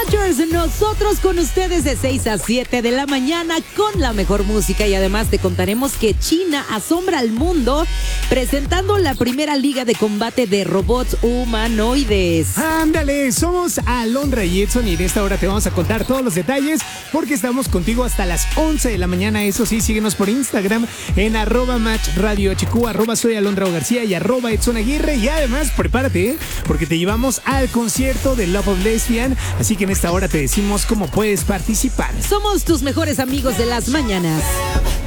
Rogers, nosotros con ustedes de 6 a 7 de la mañana con la mejor música y además te contaremos que China asombra al mundo presentando la primera liga de combate de robots humanoides. Ándale, somos Alondra y Edson y de esta hora te vamos a contar todos los detalles porque estamos contigo hasta las 11 de la mañana. Eso sí, síguenos por Instagram en @matchradiohq, @soy Alondra García y @Edson Aguirre. Y además, prepárate, porque te llevamos al concierto de Love of Lesbian. Así que en esta hora te decimos cómo puedes participar. Somos tus mejores amigos de las mañanas.